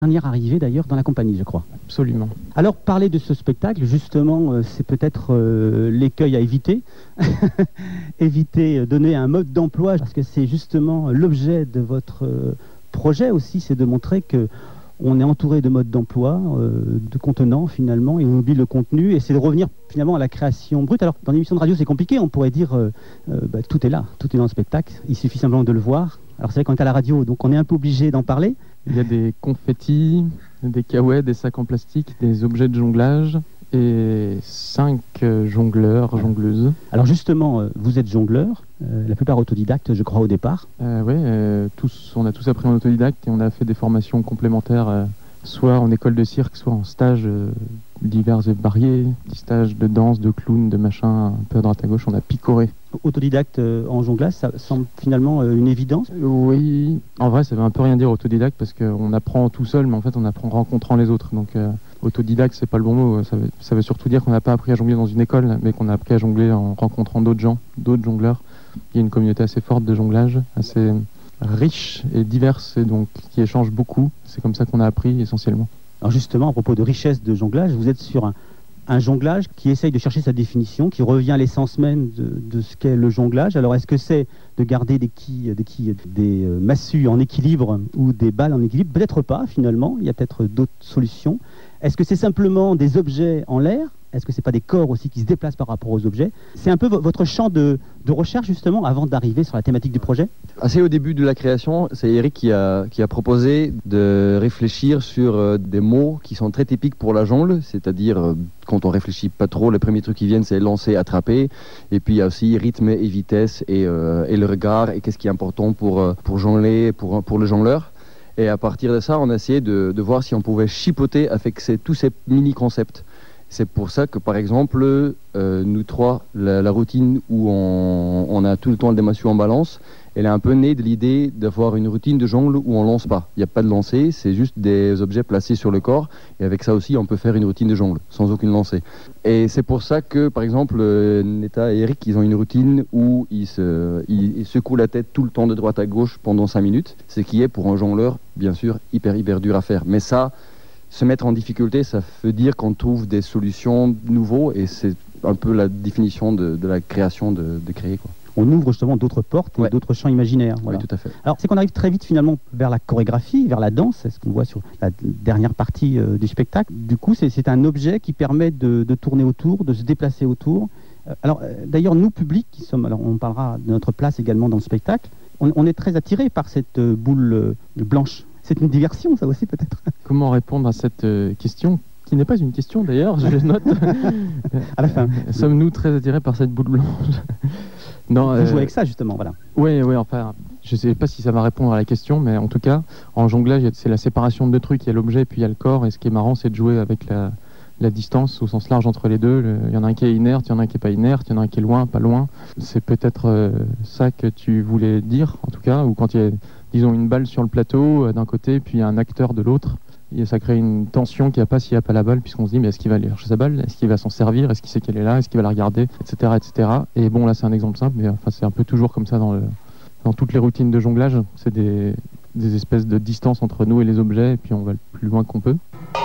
Dernière arrivée d'ailleurs dans la compagnie, je crois. Absolument. Alors, parler de ce spectacle, justement, c'est peut-être l'écueil à éviter. Éviter, donner un mode d'emploi, parce que c'est justement l'objet de votre projet aussi, c'est de montrer que on est entouré de modes d'emploi, de contenants finalement, et on oublie le contenu, et c'est de revenir finalement à la création brute. Alors, dans l'émission de radio, c'est compliqué, on pourrait dire tout est là, tout est dans le spectacle, il suffit simplement de le voir. Alors, c'est vrai qu'on est à la radio, donc on est un peu obligé d'en parler. Il y a des confettis, des caouettes, des sacs en plastique, des objets de jonglage et 5 jongleurs, jongleuses. Alors justement, vous êtes jongleur, la plupart autodidactes, je crois, au départ. Oui, on a tous appris en autodidacte et on a fait des formations complémentaires, soit en école de cirque, soit en stages divers et variés, des stages de danse, de clown, de machin, un peu à droite à gauche, on a picoré. Autodidacte en jonglage, ça semble finalement une évidence. Oui, en vrai ça veut un peu rien dire autodidacte parce qu'on apprend tout seul, mais en fait on apprend en rencontrant les autres. Donc autodidacte c'est pas le bon mot, ça veut surtout dire qu'on n'a pas appris à jongler dans une école, mais qu'on a appris à jongler en rencontrant d'autres gens, d'autres jongleurs. Il y a une communauté assez forte de jonglage, assez riche et diverse, et donc qui échange beaucoup. C'est comme ça qu'on a appris essentiellement. Alors justement, à propos de richesse de jonglage, vous êtes sur un jonglage qui essaye de chercher sa définition, qui revient à l'essence même de ce qu'est le jonglage. Alors est-ce que c'est de garder des massues en équilibre ou des balles en équilibre? Peut-être pas finalement, il y a peut-être d'autres solutions. Est-ce que c'est simplement des objets en l'air? Est-ce que c'est pas des corps aussi qui se déplacent par rapport aux objets? C'est un peu votre champ de recherche justement avant d'arriver sur la thématique du projet? Assez au début de la création, c'est Eric qui a proposé de réfléchir sur des mots qui sont très typiques pour la jongle, c'est-à-dire quand on réfléchit pas trop, les premiers trucs qui viennent c'est lancer, attraper, et puis il y a aussi rythme et vitesse et le regard et qu'est-ce qui est important pour jongler, pour le jongleur. Et à partir de ça, on a essayé de voir si on pouvait chipoter avec tous ces mini-concepts. C'est pour ça que, par exemple, nous trois, la routine où on a tout le temps des massues en balance, elle est un peu née de l'idée d'avoir une routine de jongle où on lance pas. Il n'y a pas de lancer, c'est juste des objets placés sur le corps. Et avec ça aussi, on peut faire une routine de jongle, sans aucune lancée. Et c'est pour ça que, par exemple, Neta et Eric, ils ont une routine où ils secouent la tête tout le temps de droite à gauche pendant 5 minutes. Ce qui est, pour un jongleur, bien sûr, hyper dur à faire. Mais ça... Se mettre en difficulté, ça veut dire qu'on trouve des solutions nouvelles et c'est un peu la définition de la création de créer, quoi. On ouvre justement d'autres portes et d'autres champs imaginaires. Voilà. Oui, tout à fait. Alors, c'est qu'on arrive très vite finalement vers la chorégraphie, vers la danse, c'est ce qu'on voit sur la dernière partie du spectacle. Du coup, c'est un objet qui permet de tourner autour, de se déplacer autour. Alors, d'ailleurs, nous, publics, qui sommes, alors on parlera de notre place également dans le spectacle, on est très attirés par cette boule blanche. C'est une diversion, ça aussi, peut-être. Comment répondre à cette question, qui n'est pas une question d'ailleurs, je note. À la fin. Sommes-nous très attirés par cette boule blanche? Non, on joue avec ça, justement, voilà. Oui, enfin, je ne sais pas si ça va répondre à la question, mais en tout cas, en jonglage, c'est la séparation de deux trucs. Il y a l'objet, puis il y a le corps, et ce qui est marrant, c'est de jouer avec la distance au sens large entre les deux. Il y en a un qui est inerte, il y en a un qui n'est pas inerte, il y en a un qui est loin, pas loin. C'est peut-être ça que tu voulais dire, en tout cas, ou quand il y a, disons, une balle sur le plateau d'un côté, puis il y a un acteur de l'autre. Et ça crée une tension qu'il n'y a pas s'il n'y a pas la balle, puisqu'on se dit, mais est-ce qu'il va aller chercher sa balle? Est-ce qu'il va s'en servir? Est-ce qu'il sait qu'elle est là? Est-ce qu'il va la regarder? Etc., etc. Et bon, là, c'est un exemple simple, mais enfin, c'est un peu toujours comme ça dans toutes les routines de jonglage. C'est des espèces de distance entre nous et les objets, et puis on va le plus loin qu'on peut.